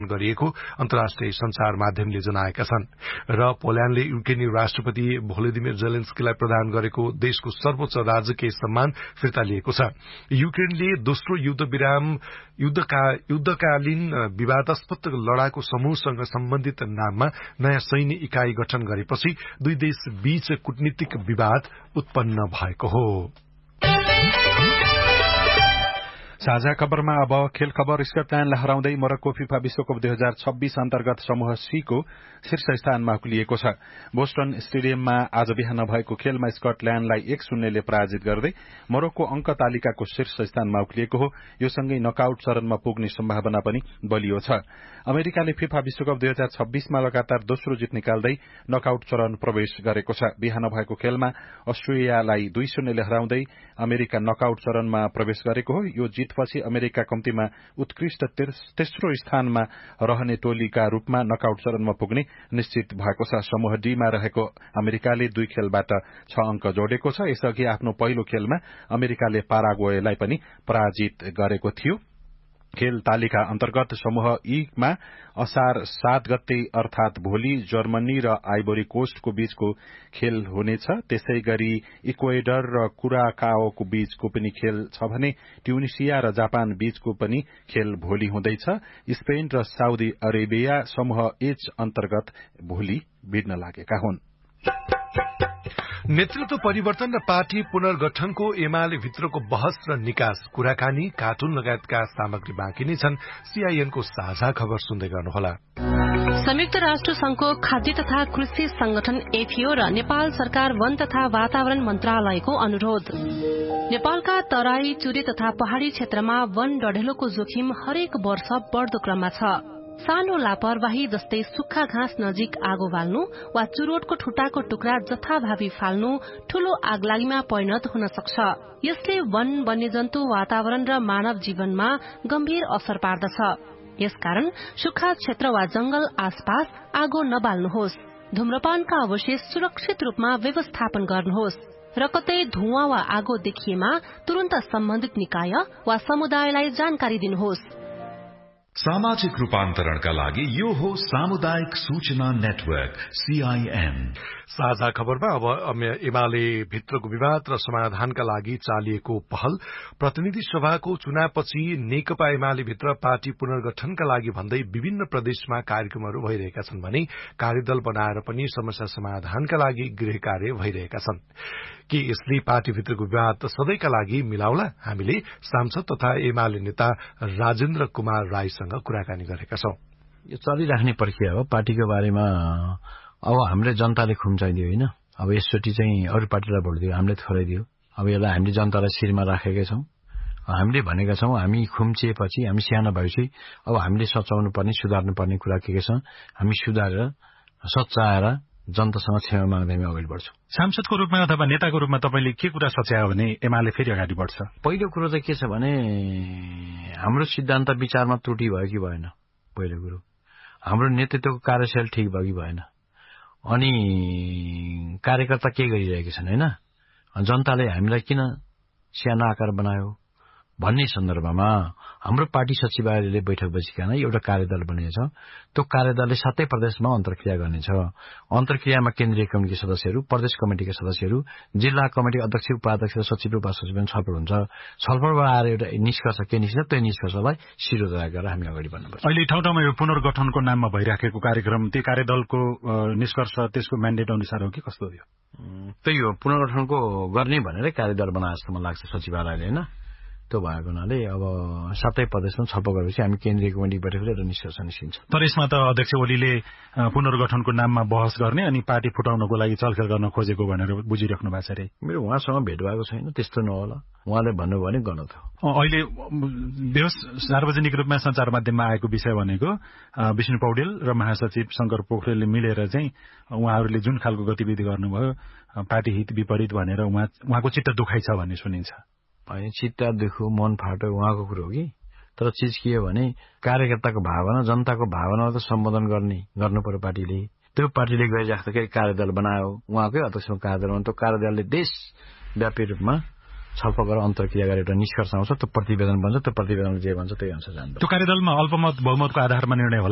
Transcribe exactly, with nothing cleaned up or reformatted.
गरिएको अन्तर्राष्ट्रिय संचार माध्यमले जनाएका छन् र पोल्याण्डले युक्रेनी राष्ट्रपति भोलोदिमिर जेलेन्स्कीलाई प्रदान गरेको देशको सर्वोच्च राजकीय सम्मान फिर्ता लिएको छ। युक्रेनले दोस्रो युद्ध विराम युद्धका युद्धकालीन विवादास्पद लडाकु समूहसँग सम्बन्धित नाममा नयाँ सैन्य इकाई गठन गरेपछि दुई देश बीच कूटनीतिक विवाद उत्पन्न भएको हो। साझा खबरमा अब खेल खबर। स्कटल्याण्डलाई हराउँदै मोरक्को फिफा विश्वकप दुई हजार छब्बीस अन्तर्गत समूह सी को शीर्ष स्थानमा उक्लिएको छ। बोस्टन स्टेडियममा आज बिहान भएको खेलमा स्कटल्याण्डलाई एक शून्यले पराजित गर्दै मोरक्को अंक तालिकाको शीर्ष स्थानमा उक्लिएको हो। यो सँगै नकआउट चरणमा पुग्ने सम्भावना पनि बलियो छ। अमेरिकाले फिफा विश्वकप दुई हजार छब्बीसमा लगातार दोस्रो जित निकाल्दै नकआउट चरण प्रवेश गरेको छ। बिहान भएको खेलमा अस्ट्रेलियालाई दुई शून्यले हराउँदै अमेरिका नकआउट चरणमा प्रवेश गरेको हो। यो जितपछि अमेरिका कम्तीमा उत्कृष्ट तेस्रो स्थानमा रहने टोलीका रूपमा नकआउट चरणमा पुग्ने निश्चित भएको छ। समूह डीमा रहेको अमेरिकाले दुई खेलबाट छ अंक जोडेको छ। यसअघि आफ्नो पहिलो खेलमा अमेरिकाले पाराग्वेलाई पनि पराजित गरेको थियो। खेल तालिका अन्तर्गत समूह ईमा असार सात गते अर्थात भोलि जर्मनी र आइभोरी कोस्टको बीचको खेल हुनेछ। त्यसै गरी इक्वेडर र कुराकाओको बीचको पनि खेल छ भने ट्युनिसिया र जापान बीचको पनि खेल भोलि हुँदैछ। स्पेन र साउदी अरेबिया समूह एच अन्तर्गत भोलि भिड्न लागेका हुन्। नेतृत्व परिवर्तन र पार्टी पुनर्गठनको एमाले भित्रको बहस र निकास कुराकानी कार्टुन लगायतका सामग्री बाँकी नै छन्। सीआईएनको साझा खबर सुन्दै गर्नुहोला। संयुक्त राष्ट्र संघको खाद्य तथा कृषि संगठन एफएओ र नेपाल सरकार वन तथा वातावरण मन्त्रालयको अनुरोध। नेपालका तराई, चुरे तथा पहाड़ी क्षेत्रमा वन डढेलोको जोखिम हरेक वर्ष बढ़दो क्रममा छ। सानो लापरवाही जस्तै सुक्खा घाँस नजिक आगो बाल्नु वा चुरोटको ठुटाको टुक्रा जथाभावी फाल्नु ठूलो आगलागीमा परिणत हुन सक्छ। यसले वन, वन्यजन्तु, वातावरण र मानव जीवनमा गम्भीर असर पार्दछ। यसकारण सुक्खा क्षेत्र वा जंगल आसपास आगो नबाल्नुहोस्। धूम्रपानका अवशेष सुरक्षित रूपमा व्यवस्थापन गर्नुहोस् र कतै धुवाँ वा आगो देखिएमा तुरन्त सम्बन्धित निकाय वा समुदायलाई जानकारी दिनुहोस्। सामाजिक रूपान्तरणका लागि यो हो सामुदायिक सूचना नेटवर्क सीआईएन। साझा खबरमा अब एमाले भित्रको विवाद र समाधानका लागि चालिएको पहल। प्रतिनिधि सभाको चुनावपछि नेकपा एमाले भित्र पार्टी पुनर्गठनका लागि भन्दै विभिन्न प्रदेशमा कार्यक्रमहरू भइरहेका छन् भने कार्यदल बनाएर पनि समस्या समाधानका लागि गृह कार्य भइरहेका छन्। के यसले पार्टीभित्रको विवाद सधैँका लागि मिलाउला? हामीले सांसद तथा एमाले नेता राजेन्द्र कुमार राईसँग कुराकानी गरेका छौं। यो चलिराख्ने प्रक्रिया हो। पार्टीको बारेमा अब हामीले जनताले खुम्चाइदियो होइन। अब यसचोटि चाहिँ अरू पार्टीलाई भोट दियो, हामीले थोराइदियो। अब यसलाई हामीले जनतालाई शिरमा राखेका छौं। हामीले भनेका छौं हामी खुम्चिएपछि हामी सानो भएपछि अब हामीले सचाउनु पर्ने, सुधार्नु पर्ने कुरा के के छ, हामी सुधारेर सच्याएर जनतासँग क्षमा माग्दै हामी अगाडि बढ्छौं। सांसदको रूपमा अथवा नेताको रूपमा तपाईले के कुरा सच्यायो भने एमाले फेरि अगाडि बढ्छ? पहिलो कुरो चाहिँ के छ भने हाम्रो सिद्धान्त विचारमा त्रुटि भयो कि भएन। पहिलो कुरो हाम्रो नेतृत्वको कार्यशैली ठिक भयो कि भएन। अनि कार्यकर्ता के गरिरहेका छन् होइन, जनताले हामीलाई किन सानो आकार बनायो भन्ने सन्दर्भमा हाम्रो पार्टी सचिवालयले बैठक बसिकन एउटा कार्यदल बनेको छ। त्यो कार्यदलले सातै प्रदेशमा अन्तर्क्रिया गर्नेछ। अन्तर्क्रियामा केन्द्रीय कमिटिका सदस्यहरू, प्रदेश कमिटिका सदस्यहरू, जिल्ला कमिटी अध्यक्ष, उपाध्यक्ष र सचिव उपासचिव छलफल हुन्छ। छलफलबाट आएर एउटा निष्कर्ष के निस्कन्छ, त्यो निष्कर्षलाई शिरोधार्य गरेर हामी अगाडि बढ्नुपर्छ। अहिले ठाउँ ठाउँमा यो पुनर्गठनको नाममा भइराखेको कार्यक्रम त्यो कार्यदलको निष्कर्ष त्यसको म्यान्डेट अनुसार हो कि कस्तो हो? त्यही हो, पुनर्गठनको गर्ने भनेर कार्यदल बनाए जस्तो मलाई लाग्छ सचिवालयले होइन। त्यो भएको हुनाले अब सातै प्रदेशमा छलफल गरेपछि हामी केन्द्रीय कमिटी बैठकले एउटा निष्कर्ष निस्किन्छ। तर यसमा त अध्यक्ष ओलीले पुनर्गठनको नाममा बहस गर्ने अनि पार्टी फुटाउनको लागि चलखेल गर्न खोजेको भनेर बुझिराख्नु भएको छ रे। मेरो उहाँसँग भेट भएको छैन, त्यस्तो नहोला। उहाँले भन्नुभयो भने गर्नु थियो। अहिले बेहोस सार्वजनिक रूपमा सञ्चार माध्यममा आएको विषय भनेको विष्णु पौडेल र महासचिव शंकर पोखरेलले मिलेर चाहिँ उहाँहरूले जुन खालको गतिविधि गर्नुभयो पार्टी हित विपरीत भनेर उहाँ उहाँको चित्त दुखाइ छ भन्ने सुनिन्छ। होइन, चित्त दुखो मन फाटो उहाँको कुरो हो कि, तर चिज के हो भने कार्यकर्ताको भावना, जनताको भावनालाई त सम्बोधन गर्ने गर्नु पर्यो पार्टीले। त्यो पार्टीले गरिराख्दाखेरि कार्यदल बनायो, उहाँकै अध्यक्षको कार्यदल बनायो। त्यो कार्यदलले देशव्यापी रूपमा छलफल गरेर अन्तर्क्रिया गरेर एउटा निष्कर्ष आउँछ। त्यो प्रतिवेदन बन्छ, त्यो प्रतिवेदनले जे भन्छ त्यही अनुसार जान्छ। त्यो कार्यदलमा अल्पमत बहुमतको आधारमा निर्णय होला।